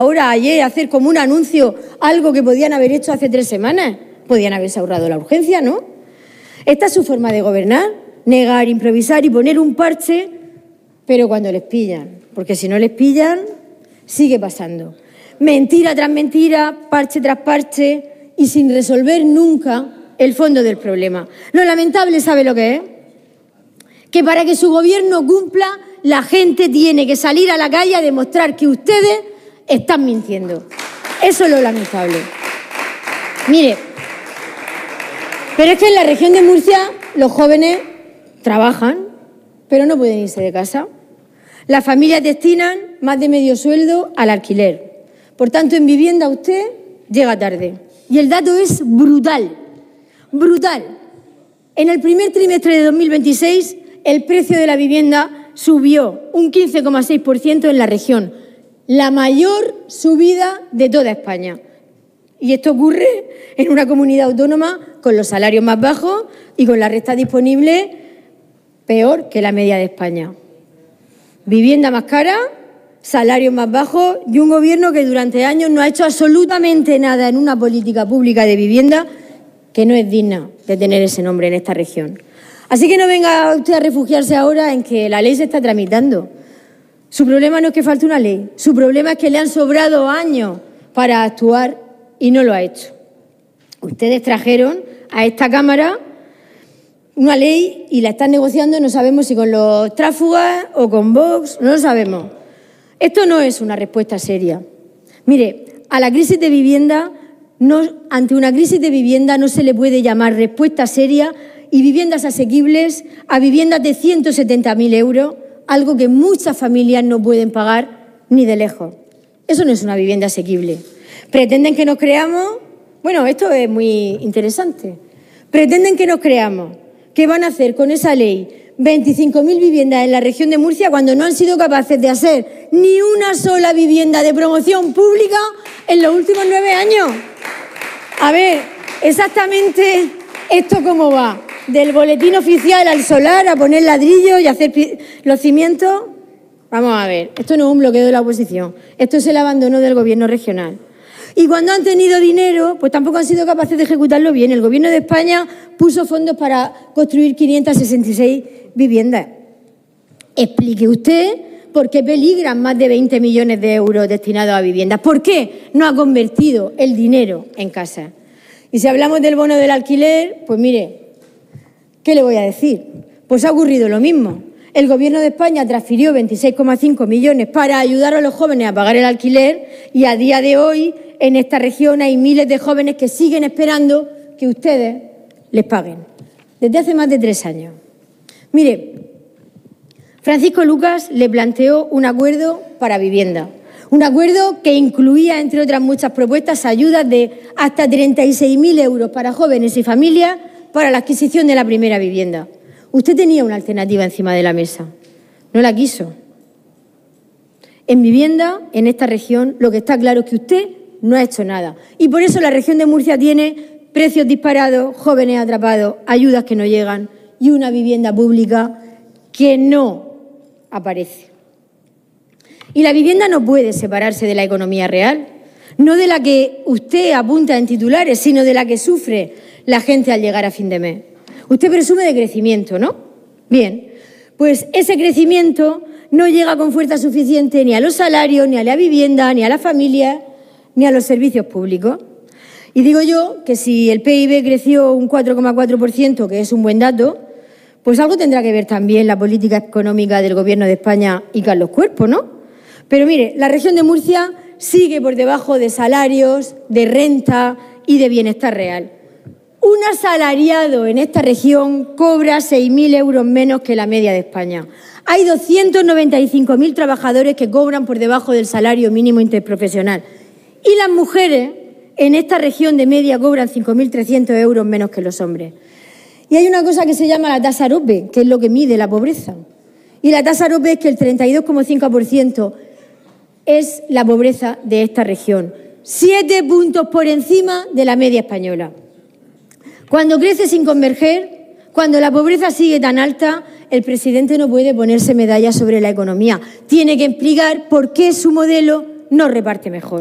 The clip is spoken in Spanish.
ahora, ayer, hacer como un anuncio algo que podían haber hecho hace 3 semanas. Podían haberse ahorrado la urgencia, ¿no? Esta es su forma de gobernar, negar, improvisar y poner un parche, pero cuando les pillan, porque si no les pillan, sigue pasando. Mentira tras mentira, parche tras parche y sin resolver nunca el fondo del problema. Lo lamentable, ¿sabe lo que es? Que para que su gobierno cumpla, la gente tiene que salir a la calle a demostrar que ustedes están mintiendo. Eso es lo lamentable. Mire, pero es que en la región de Murcia los jóvenes trabajan, pero no pueden irse de casa. Las familias destinan más de medio sueldo al alquiler. Por tanto, en vivienda usted llega tarde. Y el dato es brutal, brutal. En el primer trimestre de 2026, el precio de la vivienda subió un 15,6% en la región, la mayor subida de toda España. Y esto ocurre en una comunidad autónoma con los salarios más bajos y con la renta disponible peor que la media de España. Vivienda más cara, salarios más bajos y un gobierno que durante años no ha hecho absolutamente nada en una política pública de vivienda que no es digna de tener ese nombre en esta región. Así que no venga usted a refugiarse ahora en que la ley se está tramitando. Su problema no es que falte una ley, su problema es que le han sobrado años para actuar y no lo ha hecho. Ustedes trajeron a esta Cámara una ley y la están negociando, no sabemos si con los tráfugas o con Vox, no lo sabemos. Esto no es una respuesta seria. Mire, a la crisis de vivienda, ante una crisis de vivienda no se le puede llamar respuesta seria y viviendas asequibles a viviendas de 170.000 euros, algo que muchas familias no pueden pagar ni de lejos. Eso no es una vivienda asequible. Pretenden que nos creamos, bueno, esto es muy interesante, pretenden que nos creamos que van a hacer con esa ley 25.000 viviendas en la región de Murcia cuando no han sido capaces de hacer ni una sola vivienda de promoción pública en los últimos 9 años. A ver, exactamente esto cómo va, del boletín oficial al solar, a poner ladrillos y hacer los cimientos. Vamos a ver, esto no es un bloqueo de la oposición, esto es el abandono del gobierno regional. Y cuando han tenido dinero, pues tampoco han sido capaces de ejecutarlo bien. El Gobierno de España puso fondos para construir 566 viviendas. Explique usted por qué peligran más de 20 millones de euros destinados a viviendas. ¿Por qué no ha convertido el dinero en casa? Y si hablamos del bono del alquiler, pues mire, ¿qué le voy a decir? Pues ha ocurrido lo mismo. El Gobierno de España transfirió 26,5 millones para ayudar a los jóvenes a pagar el alquiler y a día de hoy en esta región hay miles de jóvenes que siguen esperando que ustedes les paguen, desde hace más de 3 años. Mire, Francisco Lucas le planteó un acuerdo para vivienda, un acuerdo que incluía, entre otras muchas propuestas, ayudas de hasta 36.000 euros para jóvenes y familias para la adquisición de la primera vivienda. Usted tenía una alternativa encima de la mesa, no la quiso. En vivienda, en esta región, lo que está claro es que usted no ha hecho nada. Y por eso la región de Murcia tiene precios disparados, jóvenes atrapados, ayudas que no llegan y una vivienda pública que no aparece. Y la vivienda no puede separarse de la economía real, no de la que usted apunta en titulares, sino de la que sufre la gente al llegar a fin de mes. Usted presume de crecimiento, ¿no? Bien, pues ese crecimiento no llega con fuerza suficiente ni a los salarios, ni a la vivienda, ni a las familias, ni a los servicios públicos. Y digo yo que si el PIB creció un 4,4%, que es un buen dato, pues algo tendrá que ver también la política económica del Gobierno de España y Carlos Cuerpo, ¿no? Pero mire, la región de Murcia sigue por debajo de salarios, de renta y de bienestar real. Un asalariado en esta región cobra 6.000 euros menos que la media de España. Hay 295.000 trabajadores que cobran por debajo del salario mínimo interprofesional. Y las mujeres en esta región de media cobran 5.300 euros menos que los hombres. Y hay una cosa que se llama la tasa AROPE, que es lo que mide la pobreza. Y la tasa AROPE es que el 32,5% es la pobreza de esta región. 7 puntos por encima de la media española. Cuando crece sin converger, cuando la pobreza sigue tan alta, el presidente no puede ponerse medallas sobre la economía. Tiene que explicar por qué su modelo no reparte mejor.